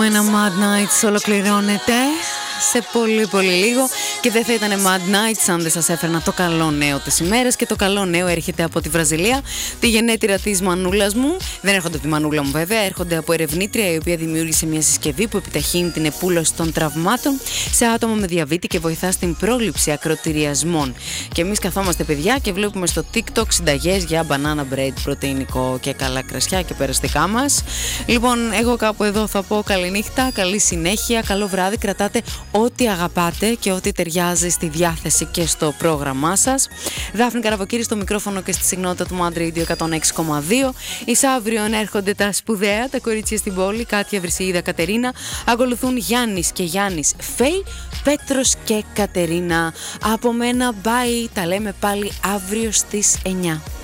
Ένα Mad Nights ολοκληρώνεται σε πολύ λίγο και δεν θα ήταν Mad Nights αν δεν σας έφερνα το καλό νέο της ημέρας. Και το καλό νέο έρχεται από τη Βραζιλία, τη γενέτειρα της μανούλας μου. Δεν έρχονται από τη μανούλα μου βέβαια, έρχονται από ερευνήτρια η οποία δημιούργησε μια συσκευή που επιταχύνει την επούλωση των τραυμάτων σε άτομα με διαβήτη και βοηθά στην πρόληψη ακρωτηριασμών. Και εμείς καθόμαστε παιδιά και βλέπουμε στο TikTok συνταγές για banana bread, πρωτεϊνικό και καλά κρασιά και περαστικά μας. Λοιπόν, εγώ κάπου εδώ θα πω καληνύχτα, καλή συνέχεια, καλό βράδυ, κρατάτε ό,τι αγαπάτε και ό,τι ταιριάζει στη διάθεση και στο πρόγραμμά σας. Δάφνη Καραβοκύρη στο μικρόφωνο και στη συχνότητα του Mad Radio 106,2. Εις αύριο έρχονται τα σπουδαία, τα κορίτσια στην πόλη, Κάτια Βρυσιίδα, Κατερίνα. Ακολουθούν Γιάννης και Γιάννης Φέη, Πέτρος και Κατερίνα. Από μένα, bye, τα λέμε πάλι αύριο στις 9.